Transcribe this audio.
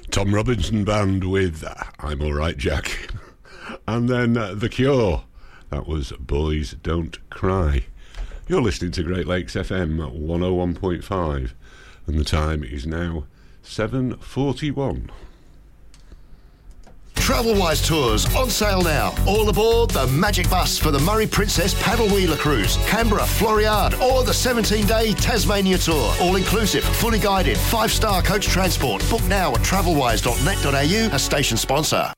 Tom Robinson Band with I'm Alright Jack. And then The Cure. That was Boys Don't Cry. You're listening to Great Lakes FM 101.5 and the time is now 7:41. Travelwise Tours on sale now. All aboard the Magic Bus for the Murray Princess Paddle Wheeler Cruise, Canberra, Floriade, or the 17-day Tasmania Tour. All inclusive, fully guided, 5-star coach transport. Book now at travelwise.net.au, a station sponsor.